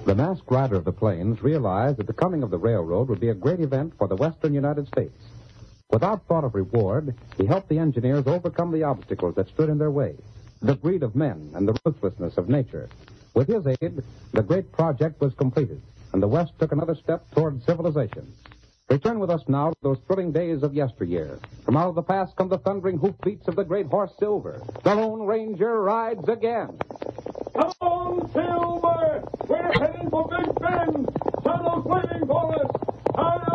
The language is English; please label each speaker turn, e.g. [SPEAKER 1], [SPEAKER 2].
[SPEAKER 1] The masked rider of the plains realized that the coming of the railroad would be a great event for the western United States. Without thought of reward, he helped the engineers overcome the obstacles that stood in their way, the greed of men and the ruthlessness of nature. With his aid, the great project was completed, and the West took another step toward civilization. Return with us now to those thrilling days of yesteryear. From out of the past come the thundering hoofbeats of the great horse Silver. The Lone Ranger rides again.
[SPEAKER 2] Come on, Silver! We're heading for Big Bend! Tunnel's waiting for us! Hurry!